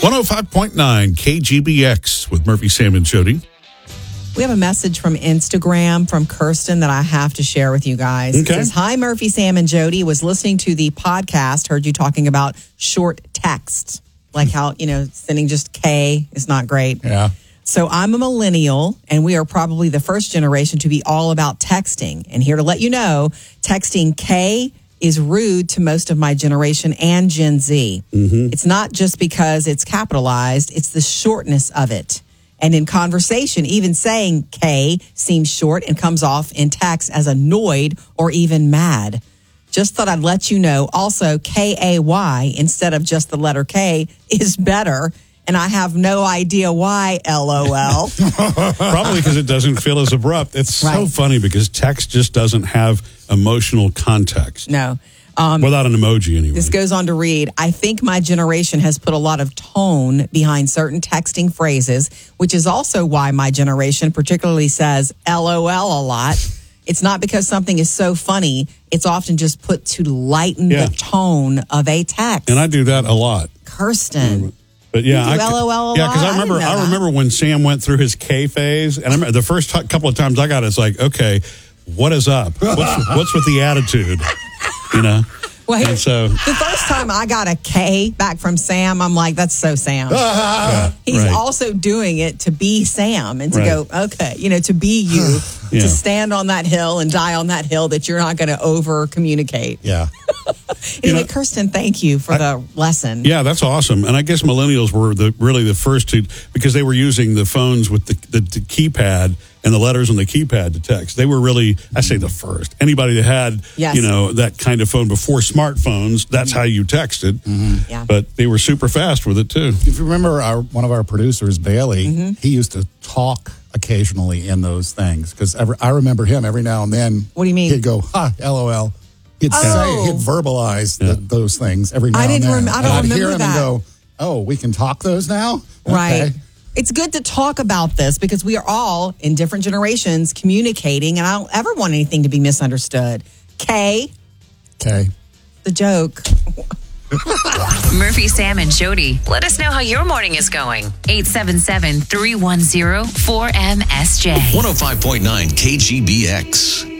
105.9 KGBX with Murphy, Sam, and Jody. We have a message from Instagram from Kirsten that I have to share with you guys. It says, hi, Murphy, Sam, and Jody. Was listening to the podcast, heard you talking about short text, like how, sending just K is not great. Yeah. So I'm a millennial, and we are probably the first generation to be all about texting. And here to let you know, texting K is rude to most of my generation and Gen Z. Mm-hmm. It's not just because it's capitalized, it's the shortness of it. And in conversation, even saying K seems short and comes off in text as annoyed or even mad. Just thought I'd let you know. Also, KAY instead of just the letter K is better. And I have no idea why, LOL. Probably because it doesn't feel as abrupt. It's so funny because text just doesn't have emotional context. No. Without an emoji, anyway. This goes on to read, I think my generation has put a lot of tone behind certain texting phrases, which is also why my generation particularly says LOL a lot. It's not because something is so funny. It's often just put to lighten the tone of a text. And I do that a lot. Kirsten. But yeah, you do LOL a lot? Yeah, because I remember when Sam went through his K phase, and I remember the first couple of times I got it, it's like, okay, what is up? What's with the attitude? Well, and so the first time I got a K back from Sam, I'm like, that's so Sam. He's also doing it to be Sam and to go, okay, to be you, to stand on that hill and die on that hill that you're not going to over communicate. Yeah. Anyway, Kirsten, thank you for the lesson. Yeah, that's awesome. And I guess millennials were really the first to, because they were using the phones with the keypad and the letters on the keypad to text. They were really, I say the first. Anybody that had, that kind of phone before smartphones, that's how you texted. Mm-hmm. Yeah. But they were super fast with it, too. If you remember one of our producers, Bailey, he used to talk occasionally in those things. Because I remember him every now and then. What do you mean? He'd go, LOL. He'd verbalize those things every now and then. I don't remember hear him that. And go, we can talk those now? Right. Okay. It's good to talk about this because we are all in different generations communicating, and I don't ever want anything to be misunderstood. K. The joke. Murphy, Sam, and Jody. Let us know how your morning is going. 877-310-4MSJ. 105.9 KGBX.